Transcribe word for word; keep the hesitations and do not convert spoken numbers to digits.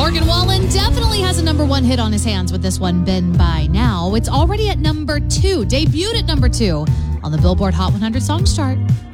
Morgan Wallen definitely has a number one hit on his hands with this one, Been By Now. It's already at number two, debuted at number two on the Billboard Hot one hundred Songs chart.